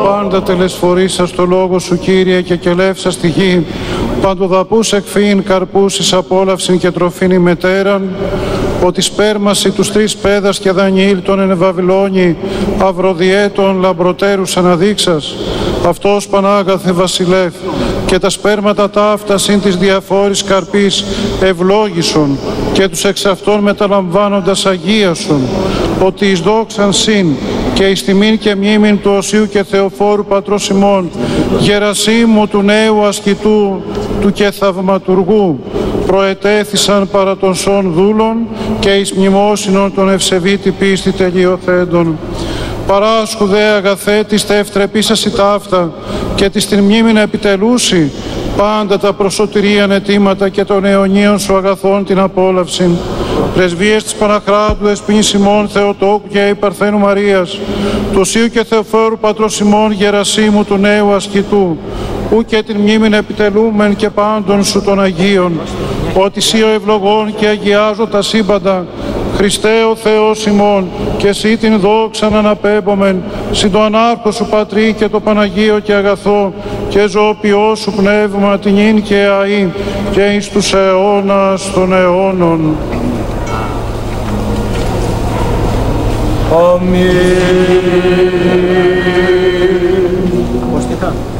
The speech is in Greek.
πάντα τελεσφορήσας το λόγο σου, Κύριε, και κελεύσας τη γη, παντοδαπούς εκφύν καρπούς εις απόλαυσιν και τροφήν ημετέραν, ότι σπέρμαση τους τρεις πέδας και Δανιήλ τον εν Βαβυλώνη, αυροδιέτων λαμπροτέρους αναδείξας, αυτός Πανάγαθε Βασιλεύ, και τα σπέρματα ταύτα συν της διαφόρης καρπής ευλόγησον, και τους εξ αυτών μεταλαμβάνοντας αγίασον, ότι εις δόξαν συν και εις τιμήν και μνήμην του Οσίου και Θεοφόρου Πατρός ημών, Γερασίμου του νέου ασκητού του και θαυματουργού, προετέθησαν παρά των σών δούλων και εις μνημόσυνον των ευσεβήτη πίστη τελειοθέντων. Παράσχου δε αγαθέ της τε ευτρεπήσασι ταύτα και της την μνήμην επιτελούσι πάντα τα προσωτηρίαν αιτήματα και των αιωνίων σου αγαθών την απόλαυση. Πρεσβείες της Παναχράτου Δεσποινής ημών Θεοτόκου και η Παρθένου Μαρίας, του Οσίου και Θεοφόρου Πατρός ημών Γερασίμου του νέου ασκητού, ου και την μνήμην επιτελούμεν και πάντων σου των Αγίων, ότι σύ ο ευλογών και αγιάζω τα σύμπαντα, Χριστέ ο Θεός ημών, και εσύ την δόξαν αναπέμπομεν, συν το ανάρχο σου Πατρί και το Παναγίο και αγαθό, και ζωοποιό σου πνεύμα την ίν και αΐ, και εις τους αιώνας των αιώνων. Αμήν.